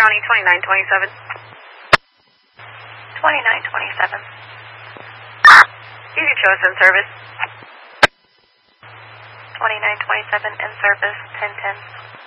County 2927. 2927. Easy Choice in service. 2927 in service, 1010.